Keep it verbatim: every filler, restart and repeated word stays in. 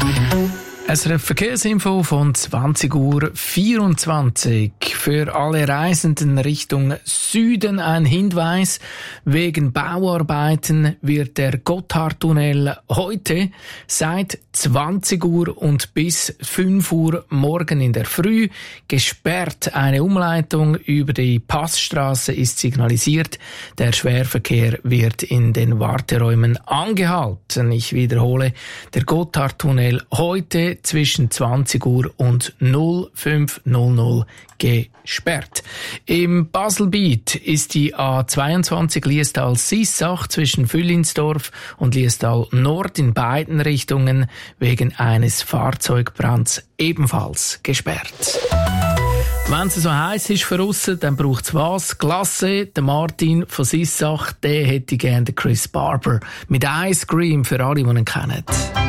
S R F Verkehrsinfo von zwanzig Uhr vierundzwanzig. Für alle Reisenden Richtung Süden ein Hinweis. Wegen Bauarbeiten wird der Gotthardtunnel heute seit zwanzig Uhr und bis fünf Uhr morgen in der Früh gesperrt. Eine Umleitung über die Passstraße ist signalisiert. Der Schwerverkehr wird in den Warteräumen angehalten. Ich wiederhole, der Gotthardtunnel heute zwischen zwanzig Uhr und null fünf null null gesperrt. Im Baselbiet ist die A zweiundzwanzig Liestal-Sissach zwischen Füllinsdorf und Liestal Nord in beiden Richtungen wegen eines Fahrzeugbrands ebenfalls gesperrt. Wenn es so heiß ist für aussen, dann braucht es was? Glasse. Der Martin von Sissach, der hätte gerne Chris Barber mit Ice Cream für alle, die ihn kennen.